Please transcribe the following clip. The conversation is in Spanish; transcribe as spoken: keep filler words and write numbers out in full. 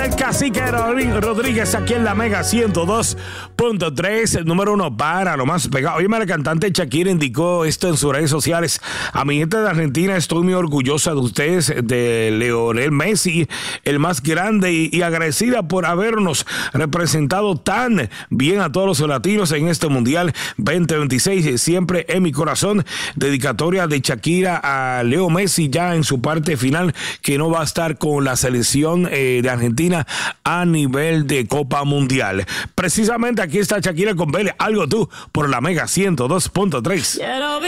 del Cacique Rodríguez aquí en la Mega ciento dos punto tres, el número uno para lo más pegado. Oye, la cantante Shakira indicó esto en sus redes sociales: a mi gente de Argentina, estoy muy orgullosa de ustedes, de Lionel Messi, el más grande, y, y agradecida por habernos representado tan bien a todos los latinos en este Mundial veinte veintiséis, siempre en mi corazón. Dedicatoria de Shakira a Leo Messi ya en su parte final, que no va a estar con la selección eh, de Argentina a nivel de Copa Mundial. Precisamente aquí está Shakira con Vele, Algo Tú, por la Mega ciento dos punto tres.